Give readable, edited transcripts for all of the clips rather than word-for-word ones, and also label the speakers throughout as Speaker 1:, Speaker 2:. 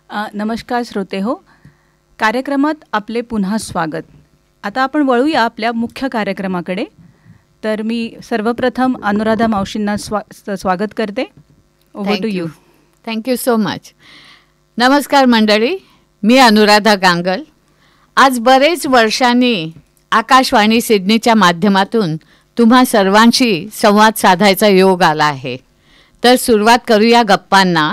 Speaker 1: नमस्कार श्रोते हो, कार्यक्रमात आपले पुन्हा स्वागत. आता आपण वळूया आपल्या मुख्य कार्यक्रमाकडे. तर मी सर्वप्रथम अनुराधा मावशींना स्वागत करते. Over to you.
Speaker 2: Thank you so much. नमस्कार मंडळी, मी अनुराधा गांगल. आज बरेच वर्षांनी आकाशवाणी सिडनीच्या माध्यमातून तुम्हा सर्वांशी संवाद साधायचा योग आला आहे. तर सुरुवात करूया गप्पांना.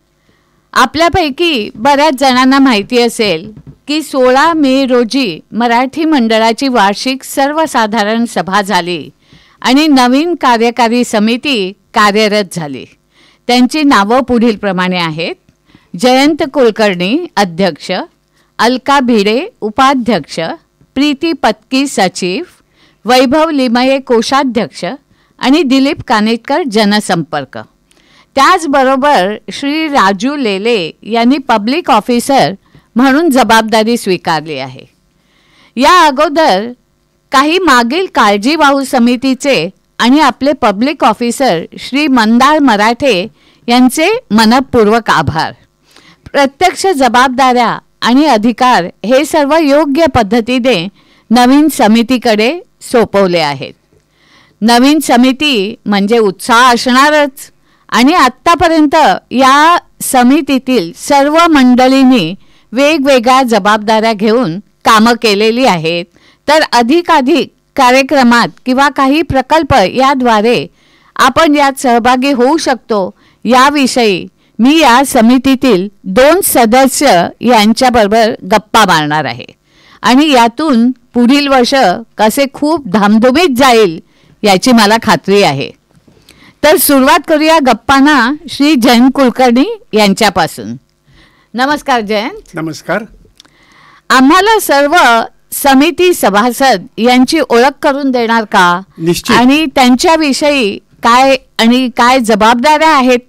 Speaker 2: आपल्यापैकी बऱ्याच जणांना माहिती असेल की 16 मे रोजी मराठी मंडळाची वार्षिक सर्वसाधारण सभा झाली आणि नवीन कार्यकारी समिती कार्यरत झाली. त्यांची नावं पुढीलप्रमाणे आहेत: जयंत कुलकर्णी अध्यक्ष, अलका भिडे उपाध्यक्ष, प्रीती पत्की सचिव, वैभव लिमये कोषाध्यक्ष आणि दिलीप कानेटकर जनसंपर्क. त्याचबरोबर श्री राजू लेले यांनी पब्लिक ऑफिसर म्हणून जबाबदारी स्वीकारली आहे. या अगोदर काही मागील काळजीवाहू समितीचे आणि आपले पब्लिक ऑफिसर श्री मंदार मराठे यांचे मनपूर्वक आभार. प्रत्यक्ष जबाबदाऱ्या आणि अधिकार हे सर्व योग्य पद्धतीने नवीन समितीकडे सोपवले आहेत. नवीन समिती म्हणजे उत्साह असणारच आणि आत्तापर्यंत या समितीतील सर्व मंडळींनी वेगवेगळ्या जबाबदाऱ्या घेऊन कामं केलेली आहेत. तर अधिकाधिक कार्यक्रमात किंवा काही प्रकल्प याद्वारे आपण यात सहभागी होऊ शकतो याविषयी मी या समितीतील 2 सदस्य यांच्याबरोबर गप्पा मारणार आहे आणि यातून पुढील वर्ष कसे खूप धामधुमीत जाईल याची मला खात्री आहे. तर सुरुवात करूया गप्पांना श्री जयंत कुलकर्णी यांच्यापासून. नमस्कार जयंत.
Speaker 3: नमस्कार.
Speaker 2: आम्हाला सर्व समिती सभासद यांची ओळख करून देणार का?
Speaker 3: निश्चित.
Speaker 2: आणि त्यांच्याविषयी काय आणि काय जबाबदाऱ्या आहेत